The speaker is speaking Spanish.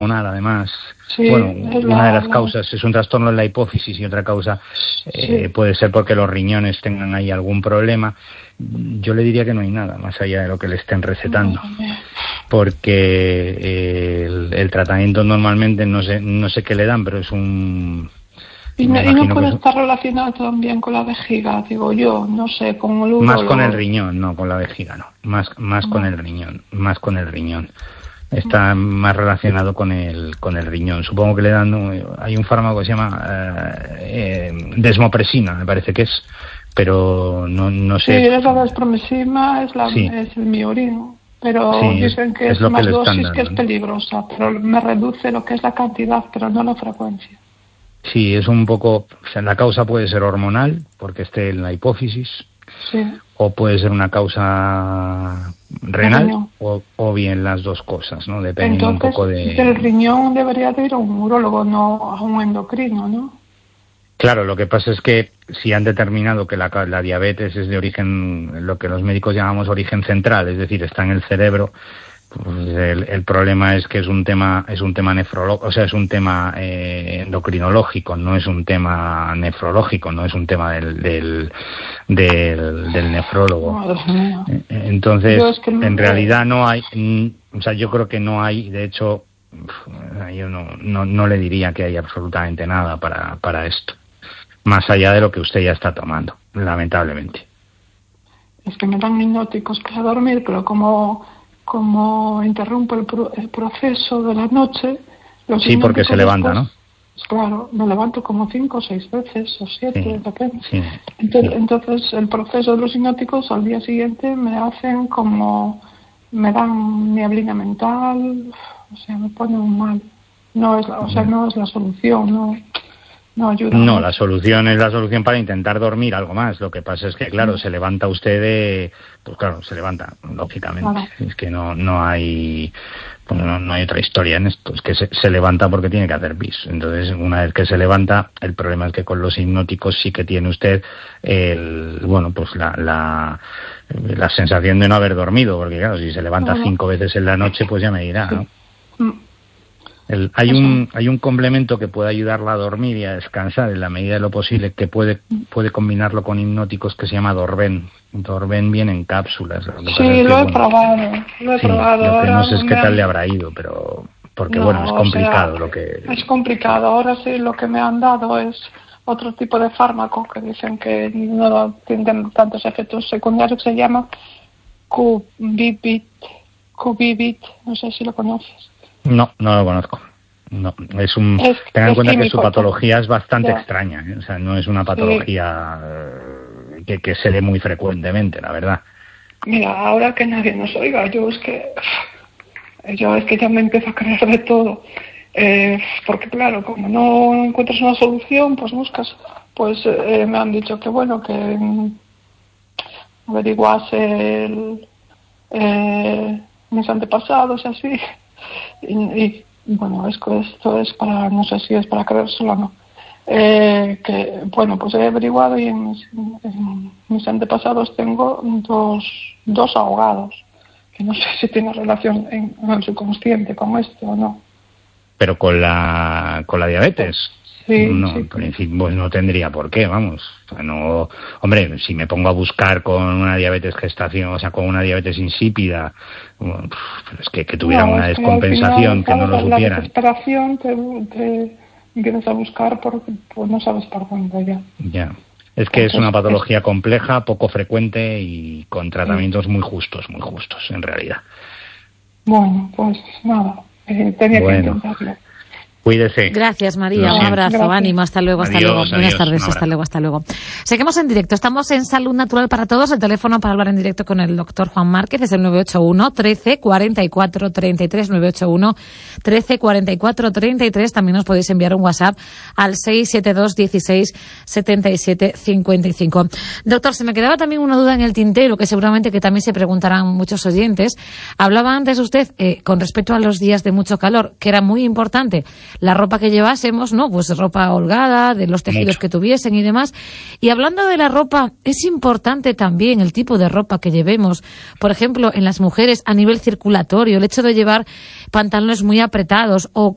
hormonal, además. Sí, bueno, una de las causas es un trastorno en la hipófisis y otra causa puede ser porque los riñones tengan ahí algún problema. Yo le diría que no hay nada más allá de lo que le estén recetando, porque el tratamiento normalmente no sé qué le dan, pero es un... Y no puede estar relacionado también con la vejiga, digo yo, no sé, con el urólogo. Más con el riñón, no con la vejiga, no. Más con el riñón. Está más relacionado con el riñón. Supongo que le dan... hay un fármaco que se llama desmopresina, me parece que es, pero no sé. Sí, es la desmopresina, es el miorino, pero sí, dicen que es más dosis, que es peligrosa, pero me reduce lo que es la cantidad, pero no la frecuencia. Sí, es un poco... O sea, la causa puede ser hormonal, porque esté en la hipófisis, sí, o puede ser una causa renal, o bien las dos cosas, ¿no? Dependiendo un poco de... Del riñón debería de ir a un urólogo, no a un endocrino, ¿no? Claro, lo que pasa es que si han determinado que la diabetes es de origen, lo que los médicos llamamos origen central, es decir, está en el cerebro, pues el problema es que es un tema nefrológico, o sea, es un tema endocrinológico, no es un tema nefrológico, no es un tema del nefrólogo. Entonces, en realidad no hay, o sea, yo creo que no hay, de hecho, yo no le diría que hay absolutamente nada para esto, más allá de lo que usted ya está tomando, lamentablemente. Es que me dan hipnóticos para dormir, pero como interrumpo el proceso de la noche... Sí, porque se levanta, después, ¿no? Claro, me levanto como 5 o 6 veces, o 7, sí, depende. Sí, entonces, el proceso de los hipnóticos al día siguiente me hacen como... me dan nieblina mental, o sea, me ponen mal. No es la solución, no ayuda. No, la solución es la solución para intentar dormir algo más. Lo que pasa es que, claro, se levanta usted se levanta, lógicamente. Claro. Es que no hay otra historia en esto. Es que se levanta porque tiene que hacer pis. Entonces, una vez que se levanta, el problema es que con los hipnóticos sí que tiene usted la sensación de no haber dormido, porque claro, si se levanta 5 veces en la noche, pues ya me dirá, ¿no? Hay un complemento que puede ayudarla a dormir y a descansar en la medida de lo posible, que puede combinarlo con hipnóticos, que se llama Dorven. Dorven viene en cápsulas. Sí, lo he probado. Lo que no sé es qué tal le habrá ido, pero porque es complicado Es complicado. Ahora sí lo que me han dado es otro tipo de fármaco que dicen que no tienen tantos efectos secundarios, que se llama Quvibit, no sé si lo conoces. No lo conozco. No, tengan en cuenta que su patología es bastante extraña, ¿eh? O sea, no es una patología que se dé muy frecuentemente, la verdad. Mira, ahora que nadie nos oiga, yo es que ya me empiezo a creer de todo. Porque claro, como no encuentras una solución, pues buscas. Pues me han dicho que que averiguase mis antepasados y así. Y esto es para, no sé si es para creérselo o no, pues he averiguado y en mis antepasados tengo dos ahogados, que no sé si tiene relación en el subconsciente con esto o no. ¿Pero con la diabetes? Sí, no, sí. En fin, pues no tendría por qué, vamos. O sea, no, hombre, si me pongo a buscar con una diabetes gestación, o sea, con una diabetes insípida, es que tuviera una descompensación, que no lo supiera. La desesperación te empiezas a buscar porque pues no sabes por dónde ya. Ya. Es que es una patología compleja, poco frecuente y con tratamientos muy justos, en realidad. Bueno, pues nada, tenía que intentarlo. Cuídese. Gracias, María. Un abrazo. Gracias. Ánimo. Hasta luego. Adiós, Buenas tardes. Hasta luego. Seguimos en directo. Estamos en Salud Natural para Todos. El teléfono para hablar en directo con el doctor Juan Márquez es el 981 13 44 33. 981 13 44 33. También nos podéis enviar un WhatsApp al 672 16 77 55. Doctor, se me quedaba también una duda en el tintero, que seguramente que también se preguntarán muchos oyentes. Hablaba antes usted con respecto a los días de mucho calor, que era muy importante la ropa que llevásemos, ¿no? Pues ropa holgada, de los tejidos que tuviesen y demás. Y hablando de la ropa, es importante también el tipo de ropa que llevemos. Por ejemplo, en las mujeres a nivel circulatorio, el hecho de llevar pantalones muy apretados o